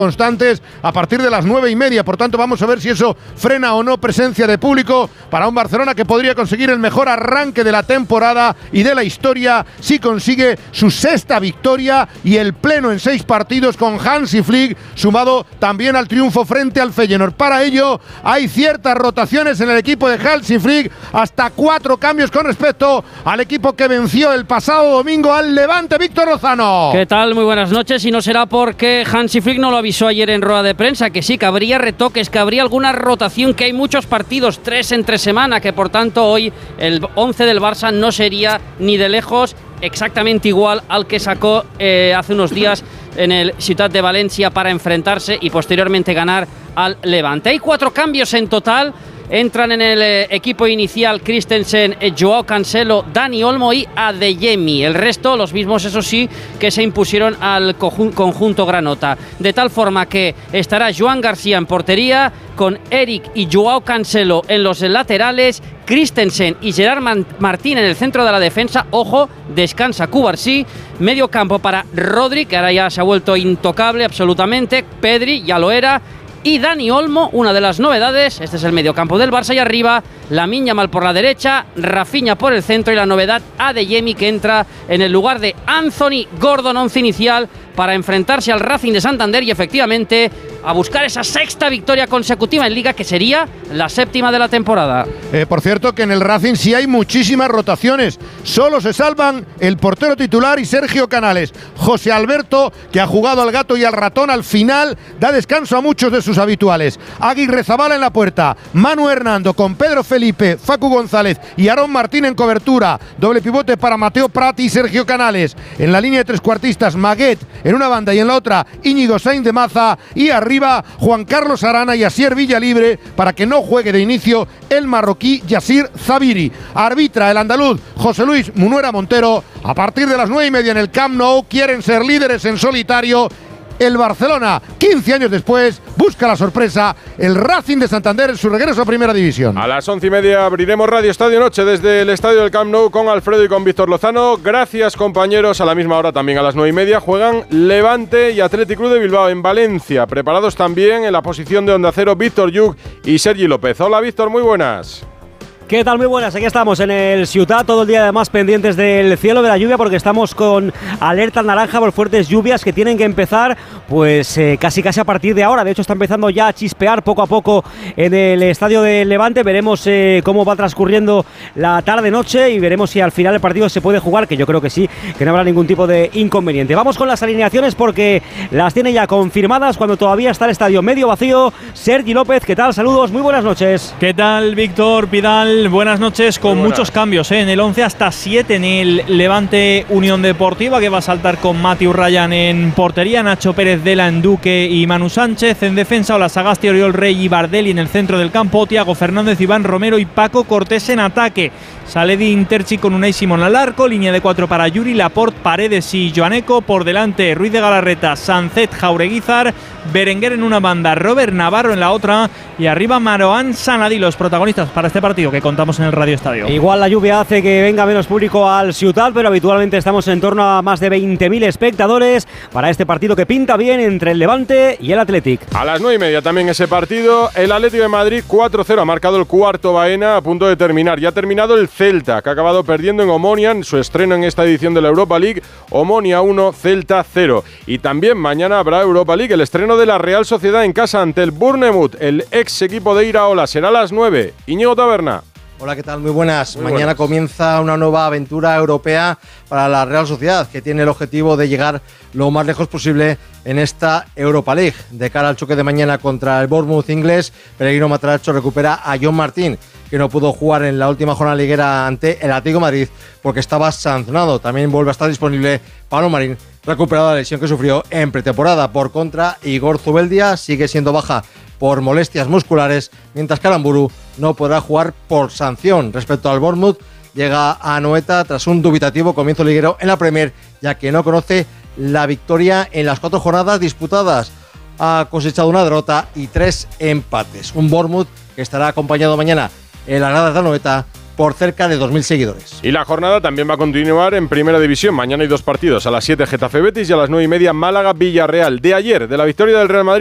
constantes a partir de las 9:30. Por tanto, vamos a ver si eso frena o no presencia de público para un Barcelona que podría conseguir el mejor arranque de la temporada y de la historia si consigue su 6ª victoria y el pleno en 6 partidos con Hansi Flick, sumado también al triunfo frente al Feyenoord. Para ello, hay ciertas rotaciones en el equipo de Hansi Flick, hasta 4 cambios con respecto al equipo que venció el pasado domingo al Levante. Víctor Lozano. ¿Qué tal? Muy buenas noches. Y no será porque Hansi Flick no lo avisó ayer en rueda de prensa, que sí, que habría retoques, que habría alguna rotación, que hay muchos partidos, 3 entre semana, que por tanto hoy el 11 del Barça no sería ni de lejos exactamente igual al que sacó hace unos días en el Ciutat de Valencia para enfrentarse y posteriormente ganar al Levante. Hay 4 cambios en total. Entran en el equipo inicial Christensen, Joao Cancelo, Dani Olmo y Adeyemi. El resto, los mismos, eso sí, que se impusieron al conjunto granota. De tal forma que estará Joan García en portería, con Eric y Joao Cancelo en los laterales, Christensen y Gerard Martín en el centro de la defensa. Ojo, descansa Cubarsí. Medio campo para Rodri, que ahora ya se ha vuelto intocable absolutamente. Pedri, ya lo era. Y Dani Olmo, una de las novedades. Este es el mediocampo del Barça, y arriba Lamine Yamal por la derecha, Rafinha por el centro, y la novedad Adeyemi, que entra en el lugar de Anthony Gordon, 11 inicial, para enfrentarse al Racing de Santander y efectivamente a buscar esa 6ª victoria consecutiva en Liga, que sería la 7ª de la temporada. Por cierto, que en el Racing sí hay muchísimas rotaciones. Solo se salvan el portero titular y Sergio Canales. José Alberto, que ha jugado al gato y al ratón al final, da descanso a muchos de sus habituales. Aguirrezabala en la puerta, Manu Hernando con Pedro Felipe, Facu González y Aarón Martín en cobertura. Doble pivote para Mateo Prat y Sergio Canales. En la línea de trecuartistas, Maguet en una banda y en la otra Íñigo Sainz de Maza, y arriba Juan Carlos Arana y Asier Villalibre, para que no juegue de inicio el marroquí Yassir Zabiri. Arbitra el andaluz José Luis Munuera Montero. A partir de las 9:30 en el Camp Nou quieren ser líderes en solitario. El Barcelona, 15 años después, busca la sorpresa. El Racing de Santander en su regreso a Primera División. A las 11:30 abriremos Radio Estadio Noche desde el estadio del Camp Nou con Alfredo y con Víctor Lozano. Gracias, compañeros. A la misma hora, también a las 9:30, juegan Levante y Athletic Club de Bilbao en Valencia. Preparados también en la posición de Onda Cero Víctor Yuk y Sergi López. Hola, Víctor, muy buenas. ¿Qué tal? Muy buenas, aquí estamos en el Ciutat, todo el día además pendientes del cielo, de la lluvia, porque estamos con alerta naranja por fuertes lluvias que tienen que empezar pues casi a partir de ahora. De hecho está empezando ya a chispear poco a poco en el estadio de Levante. Veremos cómo va transcurriendo la tarde-noche y veremos si al final el partido se puede jugar, que yo creo que sí, que no habrá ningún tipo de inconveniente. Vamos con las alineaciones porque las tiene ya confirmadas cuando todavía está el estadio medio vacío. Sergi López, ¿qué tal? Saludos, muy buenas noches. ¿Qué tal, Víctor Pidal? Buenas noches, con muchos cambios en el 11, hasta 7 en el Levante Unión Deportiva, que va a saltar con Matthew Ryan en portería, Nacho Pérez, Dela, Enduque y Manu Sánchez en defensa, Olasagasti, Oriol Rey y Bardelli en el centro del campo, Thiago Fernández, Iván Romero y Paco Cortés en ataque. Saledi, Interchi con Unai Simón al arco, línea de 4 para Yuri, Laporte, Paredes y Joaneco, por delante Ruiz de Galarreta, Sancet, Jaureguizar, Berenguer en una banda, Robert Navarro en la otra y arriba Marouane Sanadi, los protagonistas para este partido que contamos en el Radio Estadio. Igual la lluvia hace que venga menos público al Ciutat, pero habitualmente estamos en torno a más de 20.000 espectadores para este partido que pinta bien entre el Levante y el Athletic. A las 9:30 también ese partido, el Atlético de Madrid 4-0, ha marcado el cuarto Baena a punto de terminar. Ya ha terminado el Celta, que ha acabado perdiendo en Omonia en su estreno en esta edición de la Europa League. Omonia 1, Celta 0. Y también mañana habrá Europa League, el estreno de la Real Sociedad en casa ante el Bournemouth, el ex equipo de Iraola. Será a las 9. Íñigo Taberna. Hola, ¿qué tal? Muy buenas. Mañana comienza una nueva aventura europea para la Real Sociedad, que tiene el objetivo de llegar lo más lejos posible en esta Europa League. De cara al choque de mañana contra el Bournemouth inglés, Pellegrino Matarazzo recupera a John Martín, que no pudo jugar en la última jornada liguera ante el Atlético de Madrid porque estaba sancionado. También vuelve a estar disponible Pablo Marín, recuperado de la lesión que sufrió en pretemporada. Por contra, Igor Zubeldia sigue siendo baja por molestias musculares, mientras que Aramburu no podrá jugar por sanción. Respecto al Bournemouth, llega a Anoeta tras un dubitativo comienzo liguero en la Premier, ya que no conoce la victoria en las 4 jornadas disputadas. Ha cosechado una derrota y 3 empates. Un Bournemouth que estará acompañado mañana en la grada de Anoeta por cerca de 2.000 seguidores. Y la jornada también va a continuar en Primera División. Mañana hay 2 partidos, a las 7 Getafe Betis y a las 9:30 Málaga Villarreal. De ayer, de la victoria del Real Madrid